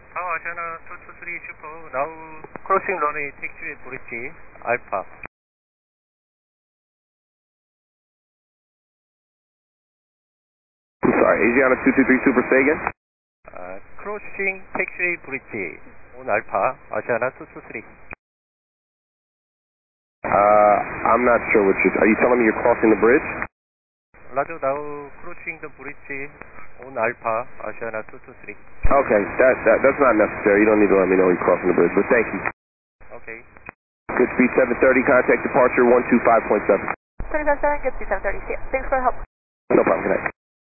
Tower China 223 Super, now crossing runway taxiway bridge, Alpha. I'm sorry, Asiana 223 Super, say again? Crossing taxiway bridge on Alpha, Asiana 223. I'm not sure what are you telling me you're crossing the bridge? Roger, now crossing the bridge on Alpha, Asiana 223. Okay, that's not necessary. You don't need to let me know you're crossing the bridge, but thank you. Okay. Good speed 730, contact departure 125.7. 257, good speed 730. See ya. Thanks for the help. No problem, good night.